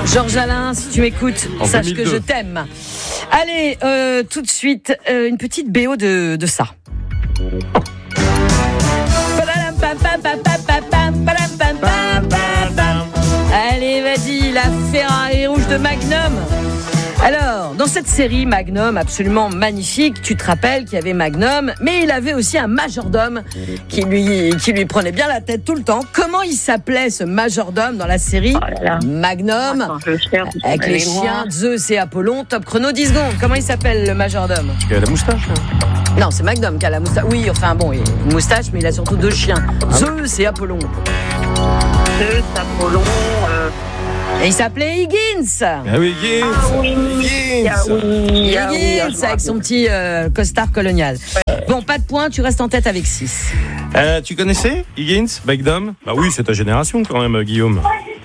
Georges Alain, si tu m'écoutes, sache 2002. que je t'aime. Allez, tout de suite, une petite BO de ça. Allez, vas-y, la Ferrari rouge de Magnum. Alors, dans cette série Magnum, absolument magnifique, tu te rappelles qu'il y avait Magnum, mais il avait aussi un majordome qui lui prenait bien la tête tout le temps. Comment il s'appelait ce majordome dans la série Magnum? Attends, avec les chiens, Zeus et Apollon. Top chrono, 10 secondes. Comment il s'appelle le majordome? Il a la moustache. Non, c'est Magnum qui a la moustache. Oui, enfin bon, il a une moustache, mais il a surtout 2 chiens. Zeus et Apollon. Zeus, Apollon. Et il s'appelait Higgins. Ah oui, Higgins. Higgins, avec son petit costard colonial. Bon, pas de points, tu restes en tête avec 6. Tu connaissais Higgins, Magnum? Bah oui, c'est ta génération quand même, Guillaume.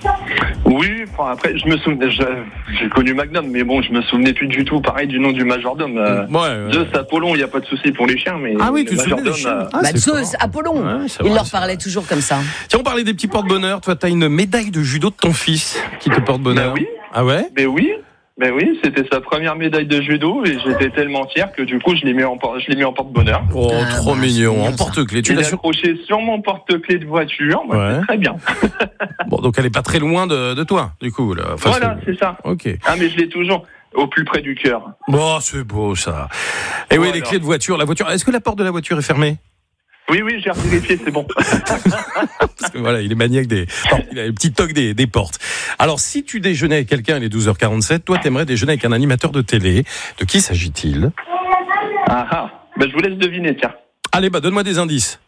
Oui, enfin, après, je me souvenais, j'ai connu Magnum, mais bon, je me souvenais plus du tout, pareil, du nom du majordome. Zeus, Apollon, il n'y a pas de souci pour les chiens, mais Ah oui, tu le te souviens des majordome, chiens. Ah, c'est Zeus, fort. Apollon. Ouais, c'est Il vrai, leur c'est parlait toujours comme ça. Tiens, on parlait des petits porte-bonheur. Toi, t'as une médaille de judo de ton fils qui te porte bonheur. Ben oui. Ah ouais? Ben oui, c'était sa première médaille de judo et j'étais tellement fier que du coup, je l'ai mis en porte-bonheur. Oh, Ah, trop bah, mignon. c'est En bien, porte-clés. Tu Je l'as l'ai sur... accroché sur mon porte-clés de voiture. Bah, Ouais. c'est très bien. Bon, donc elle est pas très loin de toi, du coup. Là. Enfin, Voilà, c'est ça. Ok. Ah, mais je l'ai toujours au plus près du cœur. Bon, c'est beau, ça. Et oui, Voilà. les clés de voiture. La voiture. Est-ce que la porte de la voiture est fermée? Oui, j'ai vérifié, c'est bon. Parce que voilà, il est maniaque il a le petit toc des portes. Alors, si tu déjeunais avec quelqu'un, il est 12h47, toi, t'aimerais déjeuner avec un animateur de télé. De qui s'agit-il? Ben, je vous laisse deviner, tiens. Allez, donne-moi des indices.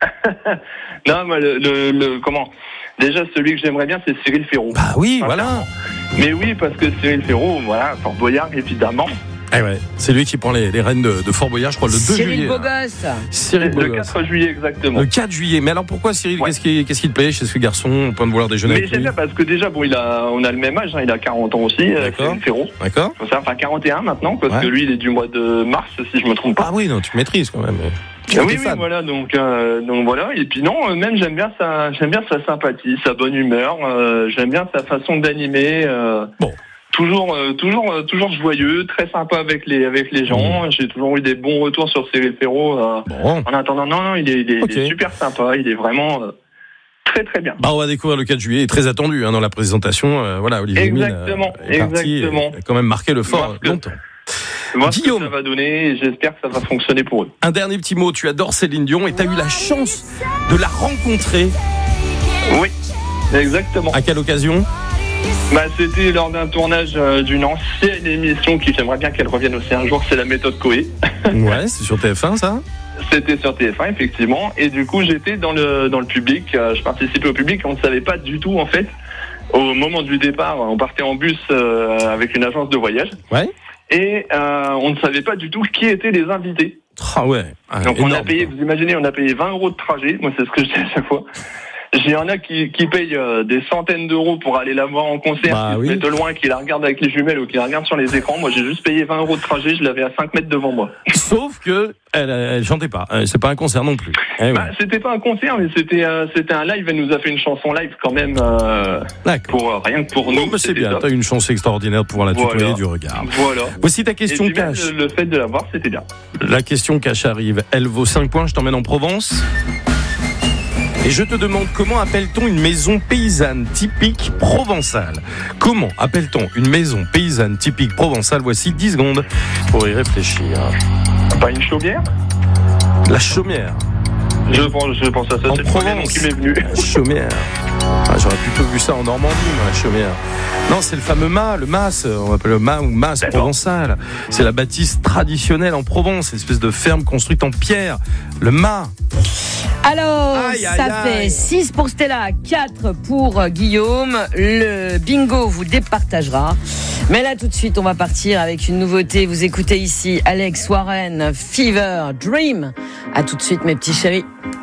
Non, moi, comment? Déjà, celui que j'aimerais bien, c'est Cyril Ferraud. Bah oui, voilà. Mais oui, parce que Cyril Ferraud, voilà, Fort Boyard, évidemment. Eh ouais, c'est lui qui prend les rênes de Fort Boyard, je crois, le 2 Cyril juillet. Bogosse. Cyril Le Bogosse. 4 juillet, exactement. Le 4 juillet. Mais alors pourquoi Cyril? Ouais. Qu'est-ce qui te plaît chez ce garçon au point de vouloir déjeuner Mais avec j'aime lui? bien parce que déjà, bon, on a le même âge, hein, il a 40 ans aussi, D'accord. Cyril Ferraud. D'accord. Enfin, 41 maintenant, parce Ouais. que lui, il est du mois de mars, si je me trompe pas. Ah oui, non, tu maîtrises quand même. Ah oui, voilà, donc voilà. Et puis non, même j'aime bien sa sympathie, sa bonne humeur. J'aime bien sa façon d'animer. Bon. Toujours joyeux, très sympa avec les gens. J'ai toujours eu des bons retours sur Cyril Ferraud. Bon. En attendant, non, il est Ok. super sympa. Il est vraiment très très bien. Bah, on va découvrir le 4 juillet, il est très attendu dans la présentation. Voilà, Olivier Mine est parti, Exactement. a quand même marqué le fort Voir que- longtemps. Voir ce que Guillaume. ça va donner et j'espère que ça va fonctionner pour eux. Un dernier petit mot, tu adores Céline Dion et tu as eu la chance de la rencontrer. Oui, exactement. À quelle occasion? C'était lors d'un tournage d'une ancienne émission qui j'aimerais bien qu'elle revienne aussi un jour, c'est la méthode Coé. Ouais, c'est sur TF1 ça? C'était sur TF1 effectivement, et du coup j'étais dans le public, je participais au public, on ne savait pas du tout en fait. Au moment du départ, on partait en bus avec une agence de voyage, Ouais. et on ne savait pas du tout qui étaient les invités. Ah ouais. Donc on a énorme. payé, vous imaginez, on a payé 20 € de trajet, moi c'est ce que je dis à chaque fois. Il y en a qui payent des centaines d'euros pour aller la voir en concert, Bah qui oui. se mettent loin, qui la regardent avec les jumelles ou qui la regardent sur les écrans. Moi j'ai juste payé 20 € de trajet, je l'avais à 5 mètres devant moi. Sauf que elle chantait pas. C'est pas un concert non plus. Eh oui. C'était pas un concert, mais c'était un live. Elle nous a fait une chanson live quand même, D'accord. rien que pour Bon, nous. bah, c'est c'était bien, top. t'as eu une chance extraordinaire de pouvoir la tutoyer Voilà. du regard. Voilà. Voici ta Et question puis même cash. le fait de la voir, c'était bien. La question cash arrive. Elle vaut 5 points, je t'emmène en Provence. Et je te demande comment appelle-t-on une maison paysanne typique provençale? Comment appelle-t-on une maison paysanne typique provençale? Voici 10 secondes pour y réfléchir. Pas une chaumière? La chaumière. Je pense à ça. En C'est le premier nom Provence. qui m'est venu. La chaumière. Ah, j'aurais plutôt vu ça en Normandie, moi, la chaumière. Non, c'est le fameux mât, le mas, on appelle le mât ou mas D'accord. provençal. C'est la bâtisse traditionnelle en Provence, une espèce de ferme construite en pierre. Le mât. Alors, Aïe, aïe, ça aïe. fait 6 pour Stella, 4 pour Guillaume. Le bingo vous départagera. Mais là, tout de suite, on va partir avec une nouveauté. Vous écoutez ici Alex Warren, Fever, Dream. À tout de suite, mes petits chéris.